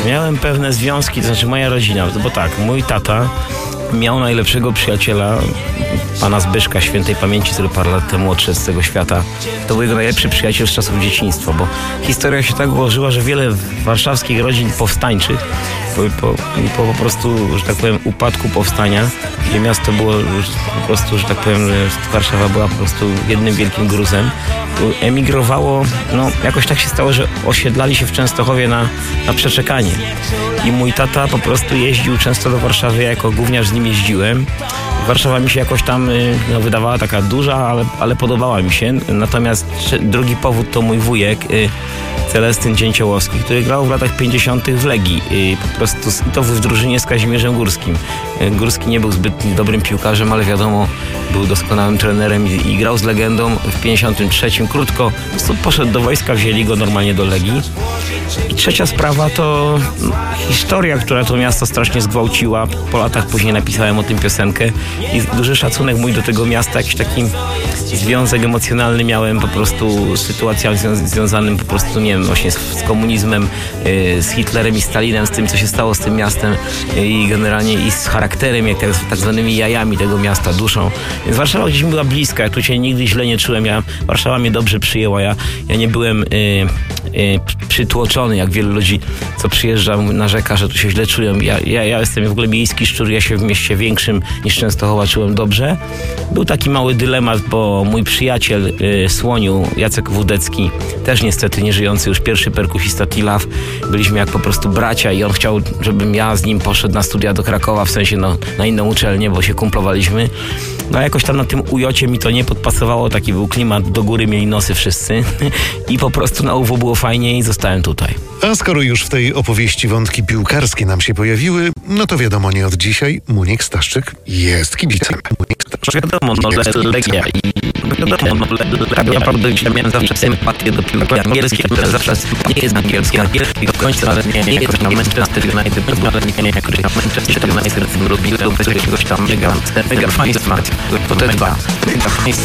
Miałem pewne związki, to znaczy moja rodzina, bo tak, mój tata miał najlepszego przyjaciela, pana Zbyszka świętej pamięci, który parę lat temu odszedł z tego świata. To był jego najlepszy przyjaciel z czasów dzieciństwa, bo historia się tak ułożyła, że wiele warszawskich rodzin powstańczych po prostu, że tak powiem, upadku powstania, gdzie miasto było po prostu, że tak powiem, że Warszawa była po prostu jednym wielkim gruzem, emigrowało, no jakoś tak się stało, że osiedlali się w Częstochowie na przeczekanie. I mój tata po prostu jeździł często do Warszawy, ja jako gówniarz z nim jeździłem. Warszawa mi się jakoś tam wydawała taka duża, ale podobała mi się. Natomiast drugi powód to mój wujek, Celestyn Dzięciołowski, który grał w latach 50. w Legii. Po prostu to w drużynie z Kazimierzem Górskim. Górski nie był zbyt dobrym piłkarzem, ale wiadomo, był doskonałym trenerem i grał z Legendą w 53. Krótko po prostu poszedł do wojska, wzięli go normalnie do Legii. I trzecia sprawa to historia, która to miasto strasznie zgwałciła. Po latach później napisałem o tym piosenkę i duży szacunek mój do tego miasta, jakiś taki związek emocjonalny miałem po prostu z sytuacją związanym po prostu, nie wiem, właśnie z komunizmem, z Hitlerem i Stalinem, z tym, co się stało z tym miastem i generalnie i z charakterem, jak tak zwanymi jajami tego miasta, duszą. Więc Warszawa gdzieś mi była bliska, ja tu się nigdy źle nie czułem, Warszawa mnie dobrze przyjęła, ja nie byłem przytłoczony, jak wielu ludzi, co przyjeżdża, narzeka, że tu się źle czują. Ja jestem w ogóle miejski szczur, ja się w mieście większym niż Częstochowa czułem dobrze. Był taki mały dylemat, bo mój przyjaciel Słoniu, Jacek Wódecki, też niestety nieżyjący już pierwszy perkusista Tilaw, byliśmy jak po prostu bracia i on chciał, żebym ja z nim poszedł na studia do Krakowa, w sensie na inną uczelnię, bo się kumplowaliśmy. No jakoś tam na tym ujocie mi to nie podpasowało, taki był klimat, do góry mieli nosy wszyscy i po prostu na UW było fajnie i zostałem tutaj. A skoro już w tej opowieści wątki piłkarskie nam się pojawiły, no to wiadomo, nie od dzisiaj, Muniek Staszczyk jest kibicem. Wiadomo, Legia i wiadomo, tak naprawdę miałem zawsze sympatię do piłki angielskiej, zawsze nie jest angielska, do końca, ale nie jakoś tam Manchester United, ale nie jakoś tam Manchester United lubiłem, jakiegoś tam mega fajny smak, to te dwa.